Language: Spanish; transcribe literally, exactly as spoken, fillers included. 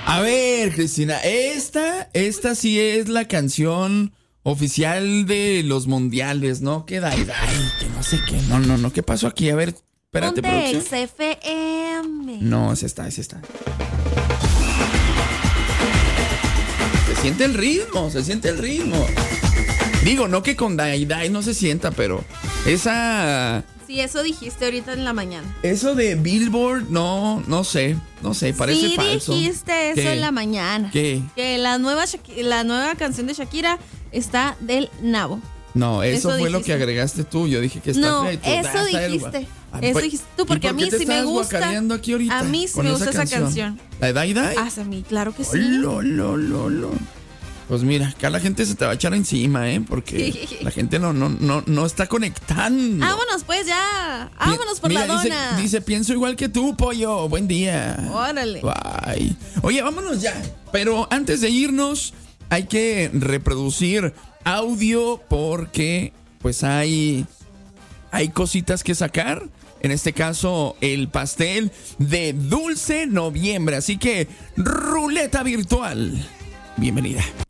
A ver, Cristina, esta, esta sí es la canción oficial de los mundiales, ¿no? Que dai, dai, que no sé qué. No, no, no, ¿qué pasó aquí? A ver, espérate, Ponte producción. X F M. No, es esta, es esta. Se siente el ritmo, se siente el ritmo. Digo, no que con Dai Dai no se sienta, pero esa... Sí, eso dijiste ahorita en la mañana. Eso de Billboard, no, no sé, no sé, parece sí, falso. Sí, dijiste eso ¿Qué? en la mañana. ¿Qué? Que la nueva, Shaki- la nueva canción de Shakira está del nabo. No, eso, Eso fue dijiste. lo que agregaste tú. Yo dije que está No, fea y tú, eso ah, está el- dijiste. Ah, Eso pues, dijiste tú, ¿y porque por a qué mí te sí me estás gusta. guacareando aquí ahorita A mí sí con me gusta esa canción. ¿La de Dai Dai? Ah, a mí, claro que sí. Oh, lo, lo, lo, lo. Pues mira, acá la gente se te va a echar encima, ¿eh? Porque Sí. la gente no, no, no, no está conectando. Vámonos pues ya. Vámonos por Mira, la dice, dona. dice, pienso igual que tú, pollo. Buen día. Órale. Bye. Oye, vámonos ya. Pero antes de irnos, hay que reproducir audio porque pues hay, hay cositas que sacar. En este caso, el pastel de Dulce Noviembre. Así que, ruleta virtual. Bienvenida.